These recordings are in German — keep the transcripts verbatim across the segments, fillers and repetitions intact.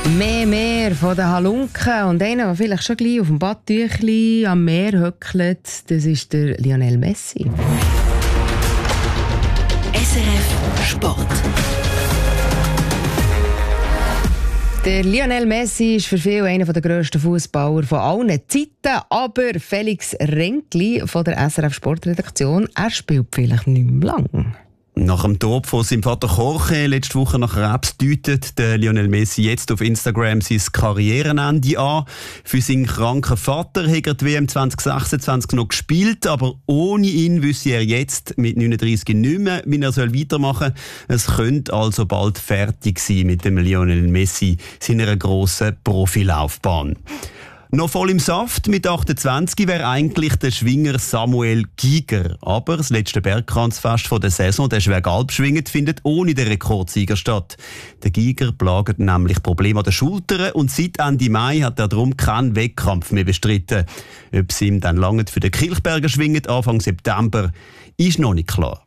Mehr, mehr von den Halunken. Und einer, der vielleicht schon gleich auf dem Badtüchli am Meer hückelt, das ist der Lionel Messi. S R F Sport. Der Lionel Messi ist für viele einer der grössten Fußballer von allen Zeiten. Aber Felix Renkli von der S R F Sportredaktion, er spielt vielleicht nicht mehr lang. Nach dem Tod von seinem Vater Jorge letzte Woche nach Krebs deutet der Lionel Messi jetzt auf Instagram sein Karrierenende an. Für seinen kranken Vater hat er die W M zwanzig sechsundzwanzig noch gespielt, aber ohne ihn wüsste er jetzt mit neununddreißig nicht mehr, wie er weitermachen soll. Es könnte also bald fertig sein mit dem Lionel Messi, seiner grossen Profilaufbahn. Noch voll im Saft mit achtundzwanzig wäre eigentlich der Schwinger Samuel Giger. Aber das letzte Bergkranzfest der Saison, der Schwergalp schwingt, findet ohne den Rekordsieger statt. Der Giger plagt nämlich Probleme an den Schultern und seit Ende Mai hat er darum keinen Wettkampf mehr bestritten. Ob es ihm dann lange für den Kilchberger schwingt, Anfang September, ist noch nicht klar.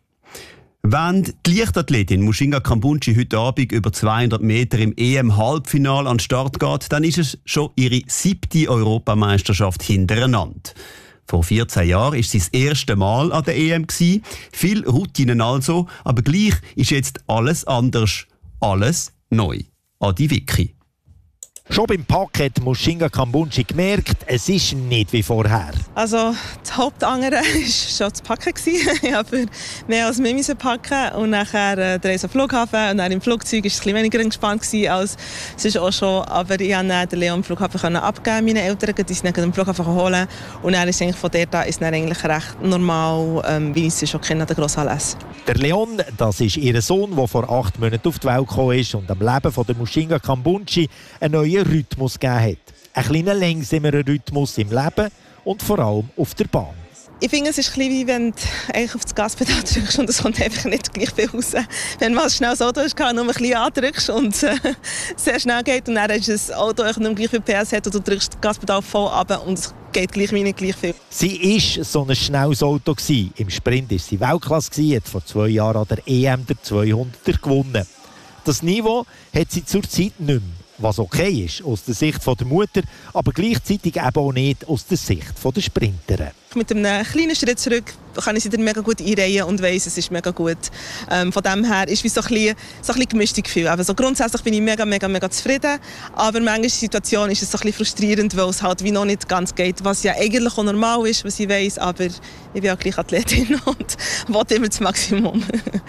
Wenn die Leichtathletin Mushinga Kambundji heute Abend über zweihundert Meter im E M-Halbfinale an den Start geht, dann ist es schon ihre siebte Europameisterschaft hintereinander. Vor vierzehn Jahren war sie das erste Mal an der E M. Viel Routinen also, aber gleich ist jetzt alles anders. Alles neu. Adi Vicky. Schon beim Pack hat Mushinga Kambundji gemerkt, es ist nicht wie vorher. Also das Hauptangere war schon das Packen. Ich habe mehr als mehr packen und nachher äh, der Reise am Flughafen und dann im Flugzeug war es ein bisschen weniger entspannt als sonst auch schon. Aber ich konnte den Leon am Flughafen abgeben, meine Eltern, die sind dann am Flughafen holen und dann ist eigentlich von der da ist dann eigentlich recht normal, ähm, wie ich es schon kenne, der Grosshalle S. Der Leon, das ist ihr Sohn, der vor acht Monaten auf die Welt gekommen ist und am Leben von der Mushinga Kambundji einen neuen Rhythmus gegeben hat. Ein kleiner langsamerer Rhythmus im Leben und vor allem auf der Bahn. Ich finde, es ist ein bisschen wie wenn du eigentlich auf das Gaspedal drückst und es kommt einfach nicht gleich viel raus. Wenn man schnell das Auto hast, nur ein bisschen andrückst und äh, sehr schnell geht und dann ist das Auto nicht mehr gleich viel P S hat und du drückst das Gaspedal voll runter und es geht gleich wie nicht gleich viel. Sie war so ein schnelles Auto. Im Sprint war sie Weltklasse, hat vor zwei Jahren an der E M der zweihunderter gewonnen. Das Niveau hat sie zurzeit nicht mehr. Was okay ist aus der Sicht der Mutter, aber gleichzeitig eben auch nicht aus der Sicht der Sprinterin. Mit einem kleinen Schritt zurück kann ich sie dann mega gut einreihen und weiss, es ist mega gut. Ähm, von dem her ist es so ein bisschen, so ein bisschen gemischtes Gefühl. Also grundsätzlich bin ich mega, mega, mega zufrieden, aber manchmal in der Situation ist es so ein bisschen frustrierend, weil es halt wie noch nicht ganz geht, was ja eigentlich auch normal ist, was ich weiss, aber ich bin auch gleich Athletin und will immer das Maximum.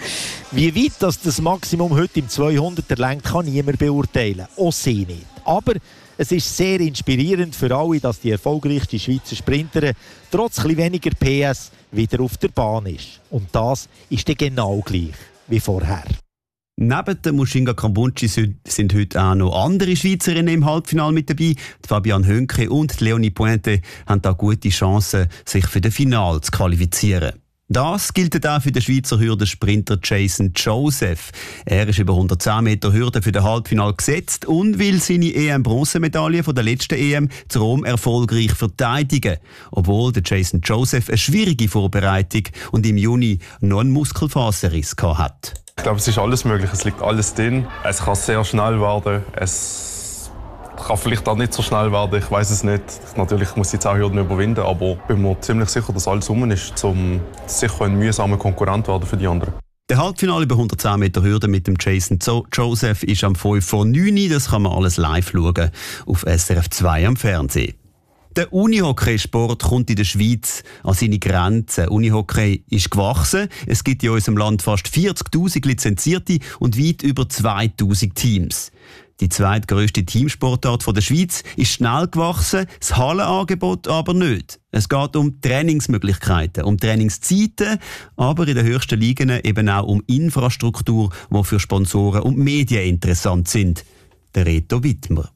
Wie weit das, das Maximum heute im zweihunderter lenkt, kann niemand beurteilen, auch sie nicht. Aber es ist sehr inspirierend für alle, dass die erfolgreichste Schweizer Sprinterin trotz etwas weniger P S wieder auf der Bahn ist. Und das ist dann genau gleich wie vorher. Neben der Mushinga Kambundji sind heute auch noch andere Schweizerinnen im Halbfinale mit dabei. Die Fabienne Hönke und die Leonie Pointe haben da gute Chancen, sich für das Finale zu qualifizieren. Das gilt auch für den Schweizer Hürdensprinter Jason Joseph. Er ist über hundertzehn Meter Hürde für das Halbfinale gesetzt und will seine E M-Bronzemedaille von der letzten E M zu Rom erfolgreich verteidigen. Obwohl der Jason Joseph eine schwierige Vorbereitung und im Juni noch einen Muskelfaserriss hat. Ich glaube, es ist alles möglich. Es liegt alles drin. Es kann sehr schnell werden. Es kann vielleicht auch nicht so schnell werden, ich weiß es nicht. Natürlich muss ich jetzt auch Hürden überwinden, aber ich bin mir ziemlich sicher, dass alles rum ist, um sicher ein mühsamer Konkurrent werden für die anderen. Der Halbfinale über hundertzehn Meter Hürde mit dem Jason Joseph ist am fünf vor neun. Das kann man alles live schauen auf S R F zwei am Fernsehen. Der Unihockey-Sport kommt in der Schweiz an seine Grenzen. Unihockey ist gewachsen. Es gibt in unserem Land fast vierzigtausend Lizenzierte und weit über zweitausend Teams. Die zweitgrösste Teamsportart der Schweiz ist schnell gewachsen, das Hallenangebot aber nicht. Es geht um Trainingsmöglichkeiten, um Trainingszeiten, aber in den höchsten Ligen eben auch um Infrastruktur, die für Sponsoren und Medien interessant sind. Der Reto Wittmer.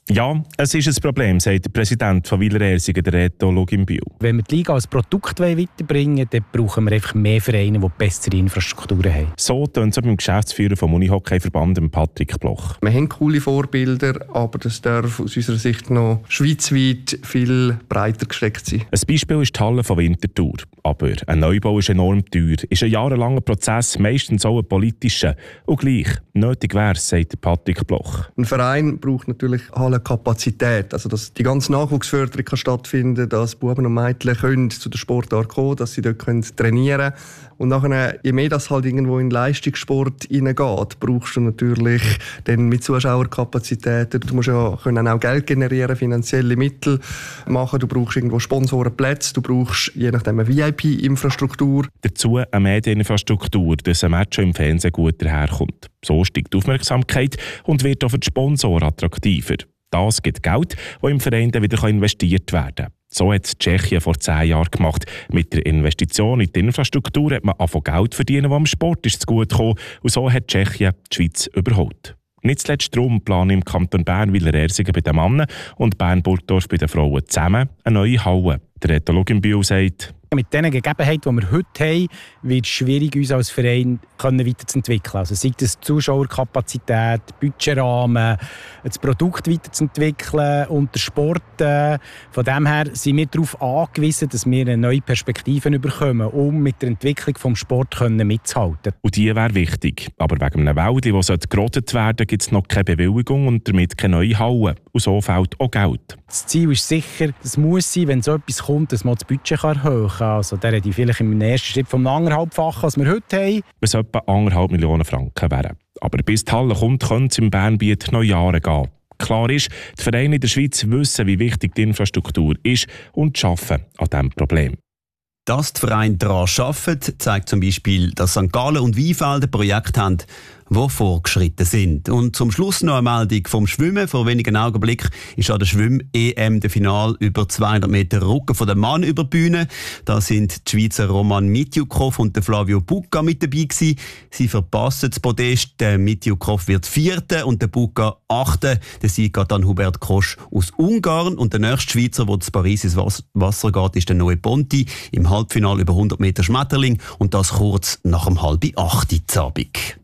Ja, es ist ein Problem, sagt der Präsident von Wilerersigen, der Reto Luginbühl. Wenn wir die Liga als Produkt weiterbringen wollen, dann brauchen wir einfach mehr Vereine, die bessere Infrastrukturen haben. So tönt es beim Geschäftsführer vom Unihockeyverband, Patrick Bloch. Wir haben coole Vorbilder, aber das darf aus unserer Sicht noch schweizweit viel breiter gestreckt sein. Ein Beispiel ist die Halle von Winterthur. Aber ein Neubau ist enorm teuer, ist ein jahrelanger Prozess, meistens auch ein politischer. Und gleich, nötig wäre es, sagt Patrick Bloch. Ein Verein braucht natürlich Hallenkapazität, also dass die ganze Nachwuchsförderung kann stattfinden, dass Buben und Mädchen können zu der Sportart kommen, dass sie dort können trainieren können. Und nachher, je mehr das halt irgendwo in den Leistungssport hineingeht, brauchst du natürlich dann mit Zuschauerkapazitäten. Du musst ja können auch Geld generieren, finanzielle Mittel machen. Du brauchst irgendwo Sponsorenplätze, du brauchst je nachdem eine V I P-Infrastruktur. Dazu eine Medieninfrastruktur, dass ein Match im Fernsehen gut daherkommt. So steigt die Aufmerksamkeit und wird auch für die Sponsoren attraktiver. Das gibt Geld, das im Verein dann wieder investiert werden kann. So hat es Tschechien vor zehn Jahren gemacht. Mit der Investition in die Infrastruktur hat man angefangen Geld verdienen, das am Sport ist zu gut gekommen. Und so hat Tschechien die Schweiz überholt. Nicht zuletzt darum planen im Kanton Bern Wilerersigen bei den Männern und Bern-Burgdorf bei den Frauen zusammen eine neue Halle. Der Reto Luginbühl sagt, mit den Gegebenheiten, die wir heute haben, wird es schwierig, uns als Verein weiterzuentwickeln. Also sei es Zuschauerkapazität, Budgetrahmen, das Produkt weiterzuentwickeln und der Sport. Von dem her sind wir darauf angewiesen, dass wir eine neue Perspektive bekommen, um mit der Entwicklung des Sports mitzuhalten. Und die wäre wichtig. Aber wegen einem Wäldli, das gerodet werden sollte, gibt es noch keine Bewilligung und damit keine neue Halle. Und so fehlt auch Geld. Das Ziel ist sicher, es muss sein, wenn so etwas kommt, dass man das Budget erhöhen kann. Also der hätte vielleicht im ersten Schritt vom anderthalbfachen, was wir heute haben. Was etwa anderthalb Millionen Franken wären. Aber bis die Halle kommt, könnte es im Bernbiet noch Jahre gehen. Klar ist, die Vereine in der Schweiz wissen, wie wichtig die Infrastruktur ist und arbeiten an diesem Problem. Dass die Vereine daran arbeiten, zeigt zum Beispiel, dass Sankt Gallen und Weinfelden Projekte haben, die vorgeschritten sind. Und zum Schluss noch eine Meldung vom Schwimmen. Vor wenigen Augenblicken ist an der Schwimm-E M der Final über zweihundert Meter Rücken von der Mann über die Bühne. Da sind die Schweizer Roman Mitjukow und der Flavio Bucca mit dabei gewesen. Sie verpassen das Podest. Der Mitjukow wird Vierter und der Bucca Achter. Der Sieg geht an Hubert Kosch aus Ungarn. Und der nächste Schweizer, der zu Paris ins Wasser geht, ist der Noe Ponti im Halbfinale über hundert Meter Schmetterling. Und das kurz nach dem halben acht Uhr Abend.